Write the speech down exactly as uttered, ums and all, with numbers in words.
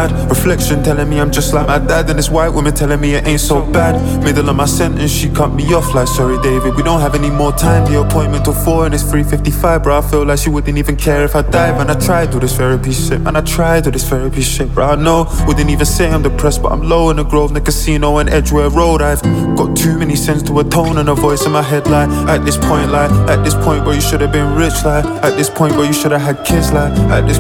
mad. Reflection telling me I'm just like my dad, and this white woman telling me it ain't so bad. Middle of my sentence, she cut me off like, sorry David, we don't have any more time. The appointment till four and it's three fifty-five, bro. I feel like she wouldn't even care if I died. Man, I tried do this therapy shit, man, I tried do this therapy shit, bro. I know, wouldn't even say I'm depressed, but I'm low in the Grove, in the casino and Edgware Road. I've got too many sins to atone, and a voice in my head like, at this point, like, at this point where you should have been rich, like, at this point where you should have had kids, like, at this